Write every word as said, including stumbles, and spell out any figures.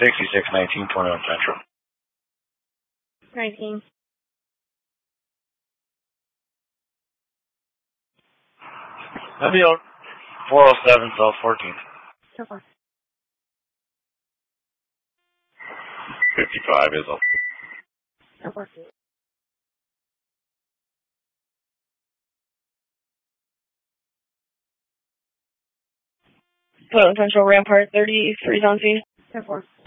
sixty-six nineteen twenty-one Central. nineteen. That'd be on four oh seven South fourteenth. So far. fifty-five is up. So far. Put on Central Rampart thirty-three on scene. So far.